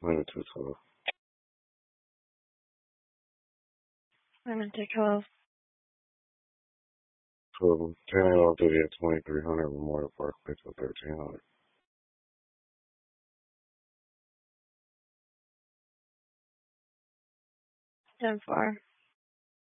Maybe 212. I'm gonna take 12. 12, 10 off duty at 2300 Memorial Park, Lakeville 1300. 10-4.